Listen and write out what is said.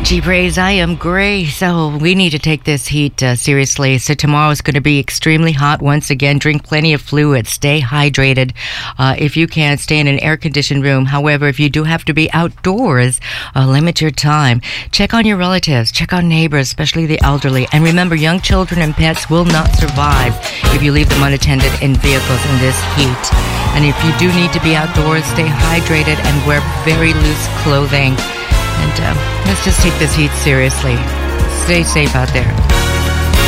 Gee, Praise, I am Gray. So we need to take this heat seriously. So tomorrow is going to be extremely hot once again. Drink plenty of fluid. Stay hydrated. If you can, stay in an air-conditioned room. However, if you do have to be outdoors, limit your time. Check on your relatives. Check on neighbors, especially the elderly. And remember, young children and pets will not survive if you leave them unattended in vehicles in this heat. And if you do need to be outdoors, stay hydrated and wear very loose clothing. And let's just take this heat seriously. Stay safe out there.